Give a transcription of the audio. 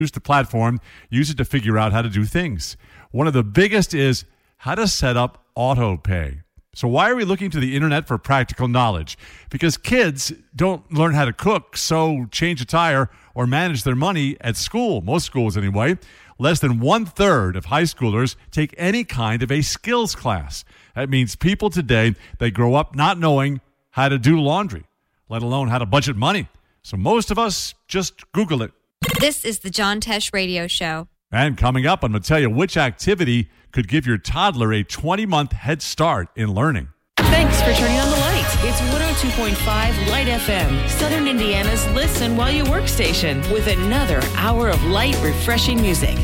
use the platform, use it to figure out how to do things. One of the biggest is how to set up auto pay. So why are we looking to the internet for practical knowledge? Because kids don't learn how to cook, sew, change a tire, or manage their money at school. Most schools anyway. Less than 1/3 of high schoolers take any kind of a skills class. That means people today, they grow up not knowing how to do laundry, let alone how to budget money. So most of us just Google it. This is the John Tesh Radio Show. And coming up, I'm going to tell you which activity could give your toddler a 20-month head start in learning. Thanks for turning on the lights. It's 102.5 Light FM, Southern Indiana's listen while you work station, with another hour of light, refreshing music.